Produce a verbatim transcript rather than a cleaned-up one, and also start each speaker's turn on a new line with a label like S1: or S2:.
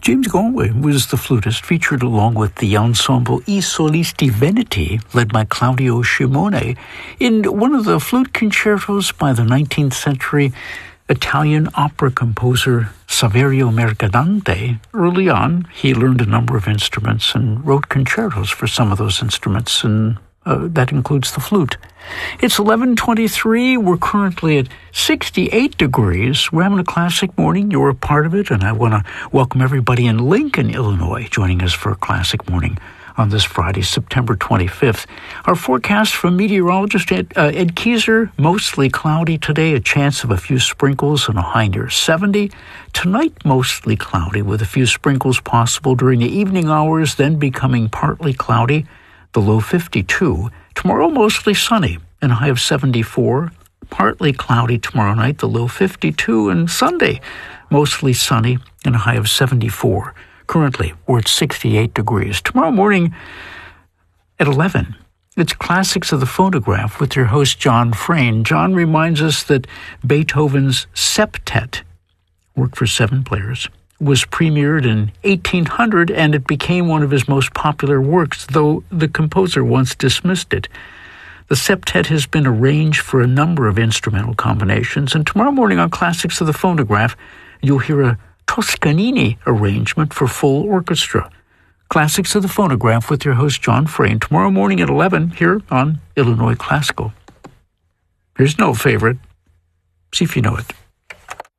S1: James Galway was the flutist, featured along with the ensemble I Solisti Veneti, led by Claudio Scimone, in one of the flute concertos by the nineteenth century Italian opera composer Saverio Mercadante. Early on, he learned a number of instruments and wrote concertos for some of those instruments, and uh, that includes the flute. It's eleven twenty-three. We're currently at sixty-eight degrees. We're having a classic morning. You're a part of it, and I want to welcome everybody in Lincoln, Illinois, joining us for a classic morning on this Friday, September twenty-fifth. Our forecast from meteorologist Ed, uh, Ed Keyser, mostly cloudy today, a chance of a few sprinkles and a high near seventy. Tonight, mostly cloudy with a few sprinkles possible during the evening hours, then becoming partly cloudy, the low fifty-two. Tomorrow, mostly sunny and a high of seventy-four. Partly cloudy tomorrow night, the low fifty-two. And Sunday, mostly sunny and a high of seventy-four. Currently, we're at sixty-eight degrees. Tomorrow morning at eleven, it's Classics of the Phonograph with your host, John Frayne. John reminds us that Beethoven's Septet, work for seven players, was premiered in eighteen hundred, and it became one of his most popular works, though the composer once dismissed it. The septet has been arranged for a number of instrumental combinations, and tomorrow morning on Classics of the Phonograph, you'll hear a Toscanini arrangement for full orchestra. Classics of the Phonograph with your host, John Frayne, tomorrow morning at eleven here on Illinois Classical. Here's no favorite. See if you know it.